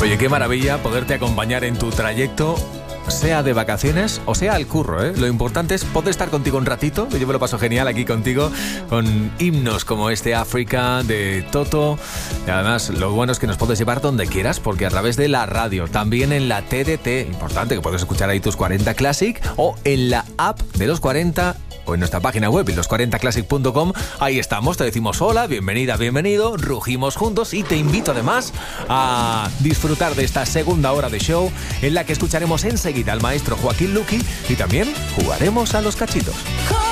Oye, qué maravilla poderte acompañar en tu trayecto, sea de vacaciones o sea al curro, ¿eh? Lo importante es poder estar contigo un ratito. Yo me lo paso genial aquí contigo, con himnos como este África de Toto. Y además, lo bueno es que nos puedes llevar donde quieras, porque a través de la radio, también en la TDT, importante que puedes escuchar ahí tus 40 Classic, o en la app de los 40, o en nuestra página web, los40classic.com. Ahí estamos, te decimos hola, bienvenida, bienvenido, rugimos juntos y te invito además a disfrutar de esta segunda hora de show, en la que escucharemos enseguida al maestro Joaquín Luqui y también jugaremos a los cachitos.